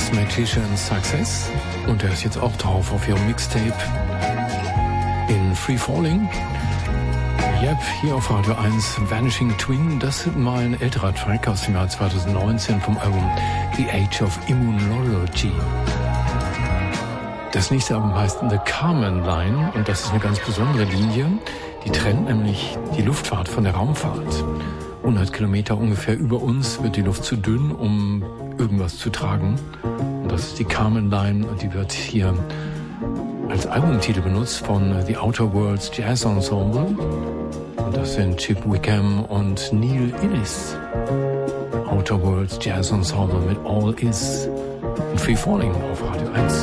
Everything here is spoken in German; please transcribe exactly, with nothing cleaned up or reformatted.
Mathematician Success. Und der ist jetzt auch drauf auf ihrem Mixtape in Free Falling. Yep, hier auf Radio eins Vanishing Twin. Das ist mal ein älterer Track aus dem Jahr zwanzig neunzehn vom Album The Age of Immunology. Das nächste Album heißt The Kármán Line und das ist eine ganz besondere Linie. Die trennt nämlich die Luftfahrt von der Raumfahrt. hundert Kilometer ungefähr über uns wird die Luft zu dünn, um irgendwas zu tragen. Und das ist die Kármán Line und die wird hier als Albumtitel benutzt von The Outer Worlds Jazz Ensemble. Und das sind Chip Wickham und Neil Innes. Outer Worlds Jazz Ensemble mit All Is. Und Free Falling auf Radio eins.